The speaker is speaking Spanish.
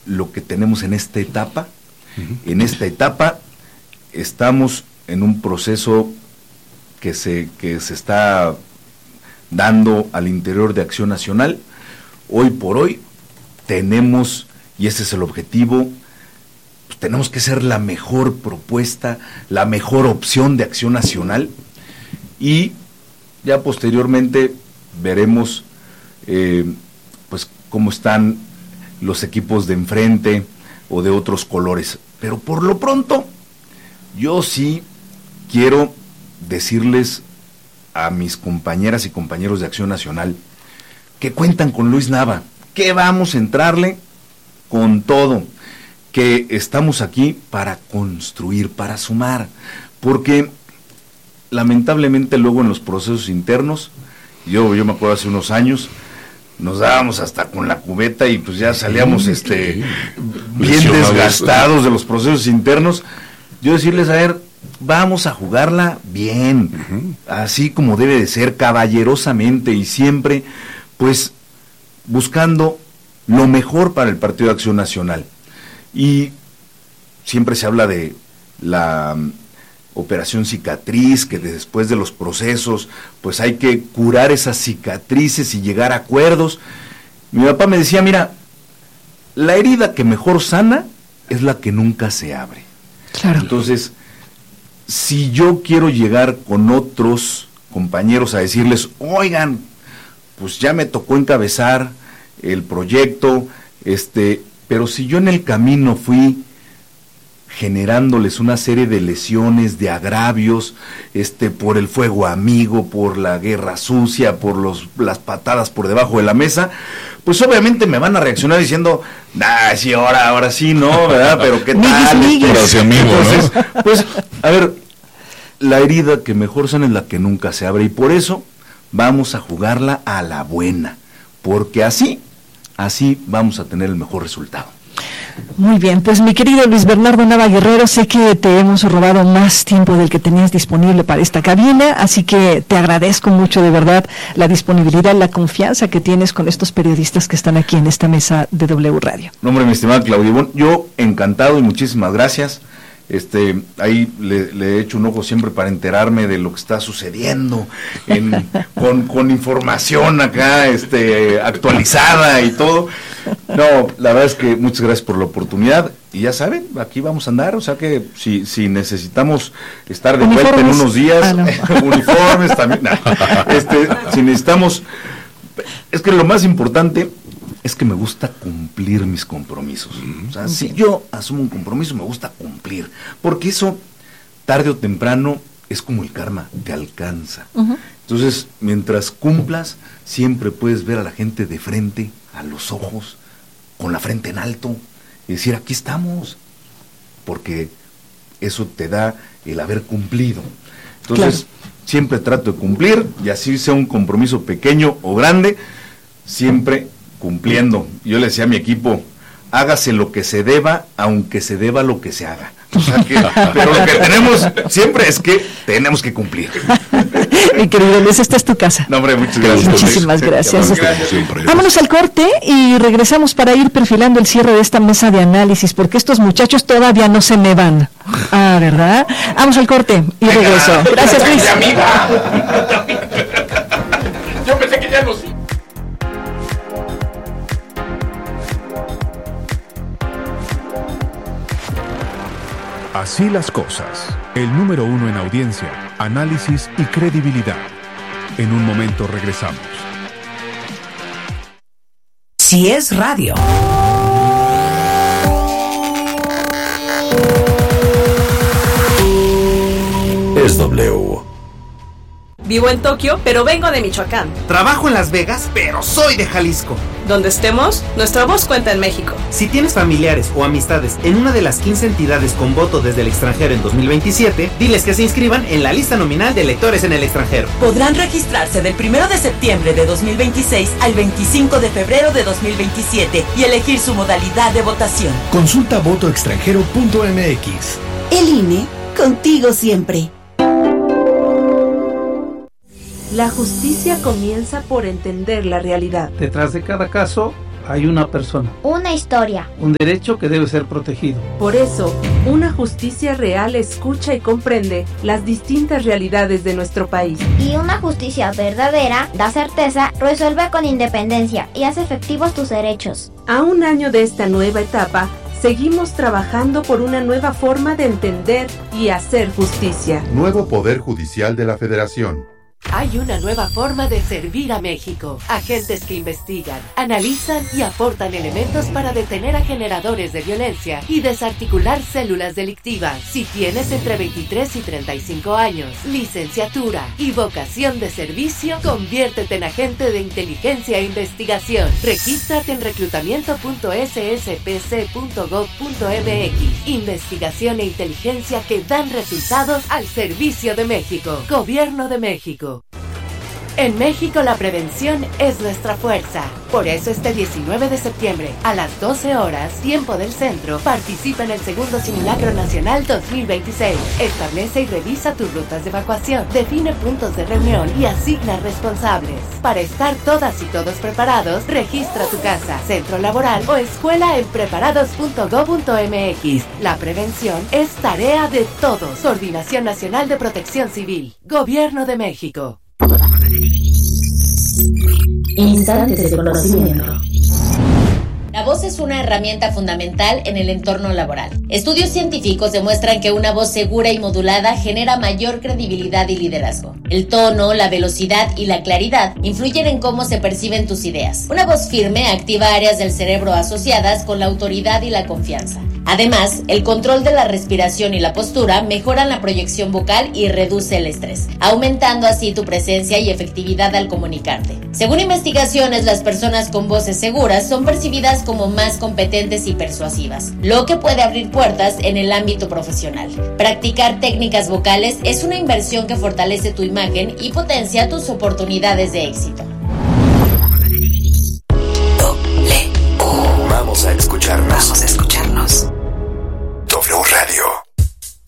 lo que tenemos en esta etapa. En esta etapa estamos en un proceso que se está dando al interior de Acción Nacional. Hoy por hoy tenemos, y ese es el objetivo, pues tenemos que ser la mejor propuesta, la mejor opción de Acción Nacional, y ya posteriormente veremos pues cómo están los equipos de enfrente o de otros colores. Pero por lo pronto, yo sí quiero decirles a mis compañeras y compañeros de Acción Nacional que cuentan con Luis Nava, que vamos a entrarle con todo, que estamos aquí para construir, para sumar, porque lamentablemente luego en los procesos internos, yo me acuerdo hace unos años, nos dábamos hasta con la cubeta y pues ya salíamos bien desgastados de los procesos internos. Yo decirles, a ver, vamos a jugarla bien, así como debe de ser, caballerosamente, y siempre pues buscando lo mejor para el Partido de Acción Nacional. Y siempre se habla de la operación cicatriz, que después de los procesos pues hay que curar esas cicatrices y llegar a acuerdos. Mi papá me decía, mira, la herida que mejor sana es la que nunca se abre. Claro. Entonces, si yo quiero llegar con otros compañeros a decirles, oigan, pues ya me tocó encabezar el proyecto, pero si yo en el camino fui generándoles una serie de lesiones, de agravios, por el fuego amigo, por la guerra sucia, por las patadas por debajo de la mesa, pues obviamente me van a reaccionar diciendo, sí, ahora sí, ¿no? ¿Verdad? Pero ¿qué tal? Entonces, pues, a ver, la herida que mejor sana es la que nunca se abre, y por eso vamos a jugarla a la buena, porque así vamos a tener el mejor resultado. Muy bien, pues mi querido Luis Bernardo Nava Guerrero, sé que te hemos robado más tiempo del que tenías disponible para esta cabina, así que te agradezco mucho de verdad la disponibilidad, la confianza que tienes con estos periodistas que están aquí en esta mesa de W Radio. No, hombre, mi estimada Claudia Ivonne, yo encantado y muchísimas gracias. Ahí le he hecho un ojo siempre para enterarme de lo que está sucediendo con información acá actualizada y todo. No, la verdad es que muchas gracias por la oportunidad, y ya saben, aquí vamos a andar, o sea que si necesitamos estar de vuelta en unos días, uniformes también, si necesitamos, es que lo más importante es que me gusta cumplir mis compromisos. O sea, si yo asumo un compromiso, me gusta cumplir, porque eso, tarde o temprano, es como el karma, te alcanza. Entonces, mientras cumplas, siempre puedes ver a la gente de frente, a los ojos, con la frente en alto, y decir, aquí estamos, porque eso te da el haber cumplido. Entonces, siempre trato de cumplir, y así sea un compromiso pequeño o grande, siempre cumpliendo. Yo le decía a mi equipo, hágase lo que se deba, aunque se deba lo que se haga. O sea pero lo que tenemos siempre es que tenemos que cumplir. Mi querido Luis, esta es tu casa. No, hombre, muchas gracias. Muchísimas gracias. Vámonos al corte y regresamos para ir perfilando el cierre de esta mesa de análisis, porque estos muchachos todavía no se me van. ¿Verdad? Vamos al corte y regreso. Gracias, Luis. Yo pensé que ya no. Así las cosas. El número 1 en audiencia, análisis y credibilidad. En un momento regresamos. Si es radio. Es W. Vivo en Tokio, pero vengo de Michoacán. Trabajo en Las Vegas, pero soy de Jalisco. Donde estemos, nuestra voz cuenta en México. Si tienes familiares o amistades en una de las 15 entidades con voto desde el extranjero en 2027, diles que se inscriban en la lista nominal de electores en el extranjero. Podrán registrarse del 1 de septiembre de 2026 al 25 de febrero de 2027 y elegir su modalidad de votación. Consulta votoextranjero.mx. El INE, contigo siempre. La justicia comienza por entender la realidad. Detrás de cada caso Hay una persona. Una historia. Un derecho que debe ser protegido. Por eso, una justicia real escucha y comprende las distintas realidades de nuestro país. Y una justicia verdadera da certeza, resuelve con independencia y hace efectivos tus derechos. A un año de esta nueva etapa, seguimos trabajando por una nueva forma de entender y hacer justicia. Nuevo Poder Judicial de la Federación. Hay una nueva forma de servir a México. Agentes que investigan, analizan y aportan elementos para detener a generadores de violencia y desarticular células delictivas. Si tienes entre 23 y 35 años, licenciatura y vocación de servicio, conviértete en agente de inteligencia e investigación. Regístrate en reclutamiento.sspc.gov.mx. Investigación e inteligencia que dan resultados al servicio de México. Gobierno de México. En México la prevención es nuestra fuerza. Por eso este 19 de septiembre, a las 12 horas, tiempo del centro, participa en el segundo Simulacro Nacional 2026. Establece y revisa tus rutas de evacuación, define puntos de reunión y asigna responsables. Para estar todas y todos preparados, registra tu casa, centro laboral o escuela en preparados.gov.mx. La prevención es tarea de todos. Coordinación Nacional de Protección Civil. Gobierno de México. Instantes de conocimiento. La voz es una herramienta fundamental en el entorno laboral. Estudios científicos demuestran que una voz segura y modulada genera mayor credibilidad y liderazgo. El tono, la velocidad y la claridad influyen en cómo se perciben tus ideas. Una voz firme activa áreas del cerebro asociadas con la autoridad y la confianza. Además, el control de la respiración y la postura mejoran la proyección vocal y reduce el estrés, aumentando así tu presencia y efectividad al comunicarte. Según investigaciones, las personas con voces seguras son percibidas como más competentes y persuasivas, lo que puede abrir puertas en el ámbito profesional. Practicar técnicas vocales es una inversión que fortalece tu imagen y potencia tus oportunidades de éxito.